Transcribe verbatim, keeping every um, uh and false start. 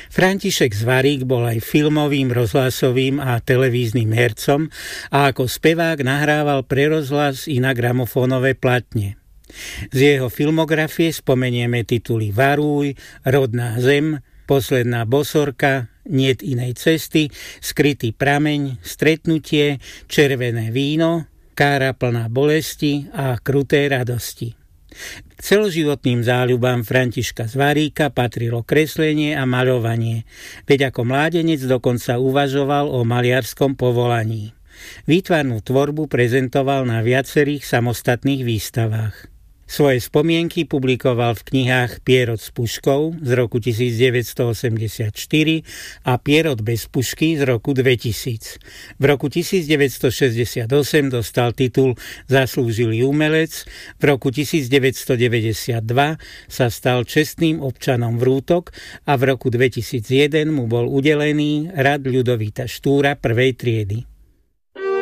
František Zvarík bol aj filmovým, rozhlasovým a televíznym hercom a ako spevák nahrával pre rozhlas i na gramofónové platne. Z jeho filmografie spomenieme tituly Varuj, Rodná zem, Posledná bosorka, Niet inej cesty, Skrytý prameň, Stretnutie, Červené víno, Kára plná bolesti a Kruté radosti. K celoživotným záľubám Františka Zvaríka patrilo kreslenie a maľovanie, veď ako mládenec dokonca uvažoval o maliarskom povolaní. Výtvarnú tvorbu prezentoval na viacerých samostatných výstavách. Svoje spomienky publikoval v knihách Pierrot s puškou z roku devätnásťstoosemdesiatštyri a Pierrot bez pušky z roku dvetisíc. V roku devätnásťšesťdesiatosem dostal titul Zaslúžilý umelec, v roku devätnásťstodeväťdesiatdva sa stal čestným občanom Vrútok a v roku dvetisícjeden mu bol udelený rad Ľudovíta Štúra prvej triedy.